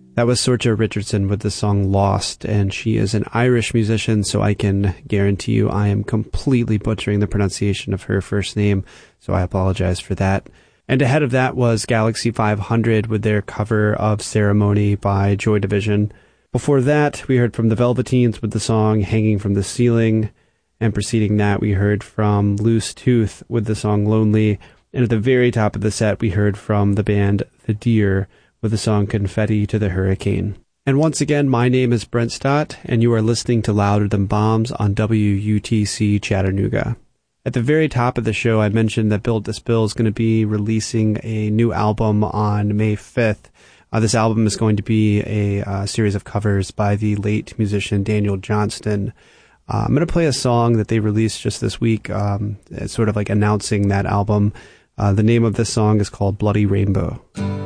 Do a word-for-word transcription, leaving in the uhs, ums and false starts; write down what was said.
That was Sorcha Richardson with the song Lost, and she is an Irish musician, so I can guarantee you I am completely butchering the pronunciation of her first name, so I apologize for that. And ahead of that was Galaxy five hundred with their cover of Ceremony by Joy Division. Before that, we heard from the Velveteens with the song Hanging from the Ceiling, and preceding that, we heard from Loose Tooth with the song Lonely, and at the very top of the set, we heard from the band The Deer with the song Confetti to the Hurricane. And once again, my name is Brent Stott, and you are listening to Louder Than Bombs on W U T C Chattanooga. At the very top of the show, I mentioned that Built to Spill is going to be releasing a new album on May fifth. Uh, this album is going to be a uh, series of covers by the late musician Daniel Johnston. Uh, I'm going to play a song that they released just this week, um, it's sort of like announcing that album. Uh, the name of this song is called Bloody Rainbow.